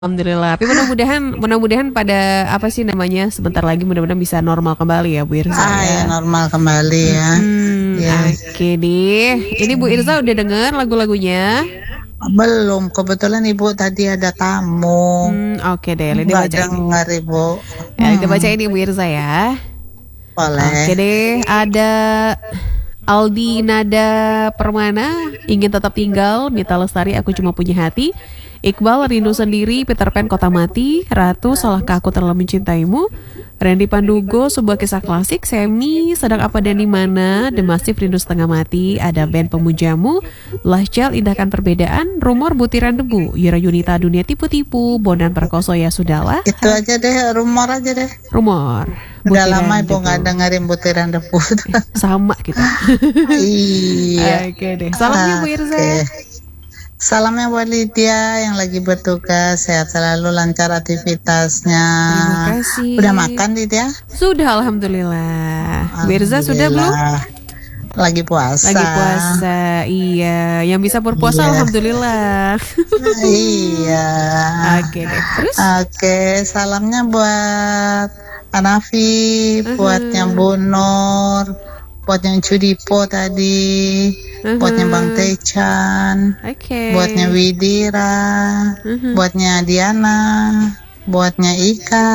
Alhamdulillah. Tapi mudah-mudahan pada apa sih namanya sebentar lagi mudah-mudahan bisa normal kembali ya Bu Irza. Ya normal kembali ya. Oke deh. Ini Bu Irza udah denger lagu-lagunya? Belum, kebetulan Ibu tadi ada tamu. Oke deh, Lidi Nggak baca ini. dengar Ibu. Ya, kita baca ini Bu Irza ya. Boleh. Oke deh, ada Aldi Nada Permana, ingin tetap tinggal, Mita Lestari, aku cuma punya hati. Iqbal, rindu sendiri, Peter Pan, kota mati. Ratu, salahkah aku terlalu mencintaimu. Randy Pandugo, sebuah kisah klasik. Semi, sedang apa dan di mana. The Massive, rindu setengah mati. Ada band pemujamu. Lashcal, indahkan perbedaan. Rumor, butiran debu. Yura Yunita, dunia tipu-tipu. Bondan Perkoso, ya sudahlah. Itu aja deh, rumor aja deh. Rumor. Udah lama Ibu nggak dengerin butiran debu. Sama kita. Iya. Oke deh. Salamnya Bu Irza. Salamnya buat Lydia yang lagi bertugas, sehat selalu, lancar aktivitasnya. Terima kasih. Udah makan Lydia? Sudah, alhamdulillah. Bu Irza sudah belum? Lagi puasa. Lagi puasa, iya. Yang bisa berpuasa, alhamdulillah. Iya. Oke deh. Terus? Oke, salamnya buat Anafi, buatnya Bu Nur, buatnya Cudipo tadi, buatnya Bang Techan, buatnya Widira, buatnya Diana, buatnya Ika,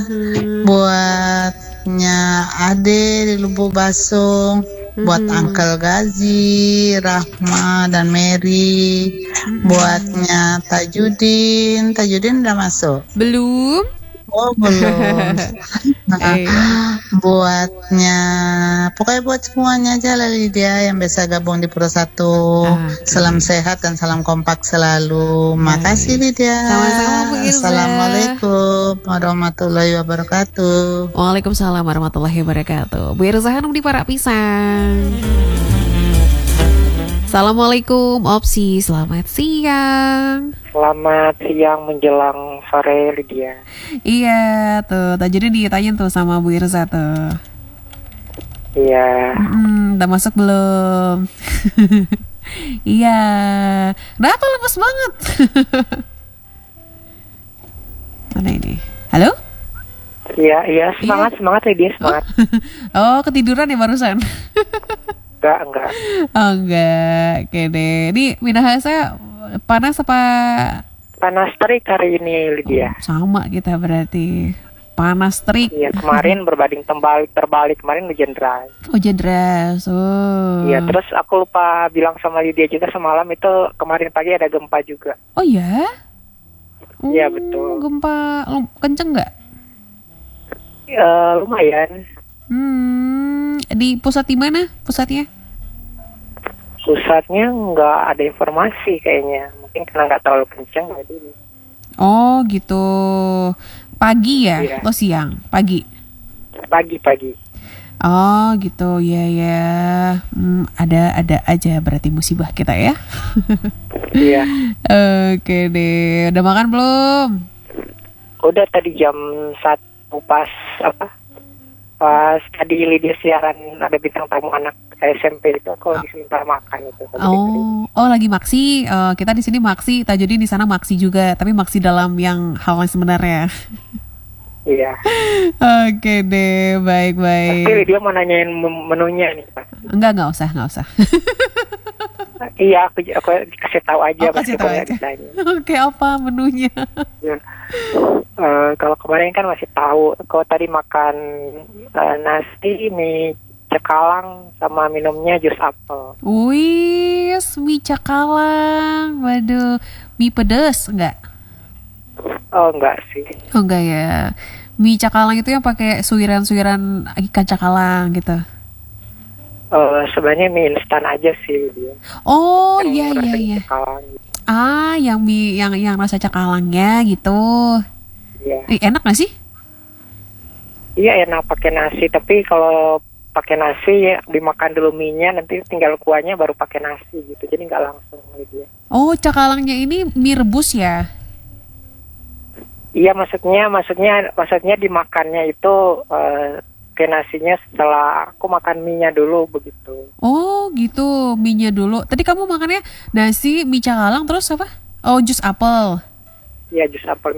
buatnya Ade di Lubuk Basung, buat Uncle Gazi, Rahma dan Mary, buatnya Tajudin udah masuk? Belum. Oh belum. Buatnya, pokoknya buat semuanya aja lah Lydia yang bisa gabung di Pro 1. Salam sehat dan salam kompak selalu. Makasih Lydia. Sama-sama Bu Irza. Assalamualaikum warahmatullahi wabarakatuh. Waalaikumsalam warahmatullahi wabarakatuh. Bu Irza Hanum di Parak Pisang. Assalamualaikum Opsi, selamat siang. Selamat siang menjelang sore Lydia. Iya tuh, jadi ditanyain tuh sama Bu Irza tuh. Iya. Udah masuk belum? Iya. Kenapa lemes banget? Mana ini? Halo? Iya, semangat Lydia, semangat. Oh, ketiduran ya barusan? Enggak. Oh enggak, oke deh. Ini Minahasa panas apa? Panas terik hari ini Lydia. Sama kita berarti. Panas terik. Iya, kemarin berbanding terbalik kemarin hujan deras. Hujan deras. Oh. Iya, terus aku lupa bilang sama Lydia juga semalam itu kemarin pagi ada gempa juga. Oh ya? Iya, betul. Gempa kenceng nggak? Lumayan. Di pusat di mana pusatnya? Pusatnya nggak ada informasi kayaknya. Mungkin karena nggak terlalu kencang jadi. Oh gitu. Pagi ya? Iya. Atau siang? Pagi. Pagi. Oh gitu ya. Ada aja berarti musibah kita ya. Iya. Oke deh. Udah makan belum? Udah tadi jam 1 pas tadi Lydia siaran ada bintang tamu anak SMP itu aku diminta makan itu. Oh lagi maksi. Kita di sini maksi. Tajudin di sana maksi juga. Tapi maksi dalam yang hal yang sebenarnya. Iya. Oke deh, baik. Tapi Lydia mau nanyain menunya nih Pak. Enggak usah. Iya, aku kasih tahu aja. Kasih tahu aja. Oke, apa menunya? Ya. Kalau kemarin kan masih tahu. Kau tadi makan nasi, mie cakalang sama minumnya jus apel. Wih, mie cakalang. Waduh, mie pedas enggak? Oh, enggak sih. Oh, enggak ya. Mie cakalang itu yang pakai suiran-suiran ikan cakalang gitu. Sebenarnya mie instan aja sih dia. Oh, iya. Cakalang. Yang mie yang rasa cakalangnya gitu. Iya. Enak gak sih? Iya, enak pakai nasi, tapi kalau pakai nasi ya dimakan dulu mie-nya, nanti tinggal kuahnya baru pakai nasi gitu. Jadi nggak langsung dia. Oh, cakalangnya ini mie rebus ya? Iya, maksudnya dimakannya itu ke nasinya setelah aku makan mie-nya dulu begitu. Oh gitu, mie-nya dulu. Tadi kamu makannya nasi, mie cakalang terus apa? Oh, jus apel. Ya jus apel